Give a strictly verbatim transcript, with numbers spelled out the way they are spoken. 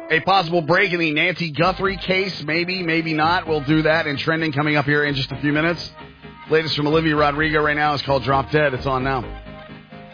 A possible break in the Nancy Guthrie case. Maybe, maybe not. We'll do that. And trending coming up here in just a few minutes. Latest from Olivia Rodrigo right now is called Drop Dead. It's on now.